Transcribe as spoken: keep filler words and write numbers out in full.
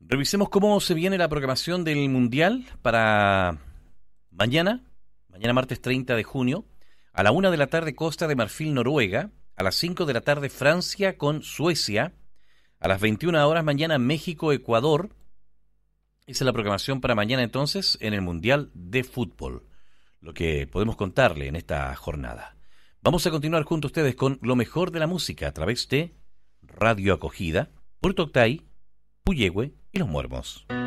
Revisemos cómo se viene la programación del Mundial para mañana, mañana martes treinta de junio, a la una de la tarde Costa de Marfil, Noruega, a las cinco de la tarde Francia con Suecia, a las veintiuna horas mañana México, Ecuador. Esa es la programación para mañana entonces en el Mundial de Fútbol, lo que podemos contarle en esta jornada. Vamos a continuar junto a ustedes con lo mejor de la música a través de Radio Acogida, Puerto Octay, Puyehue y Los Muermos.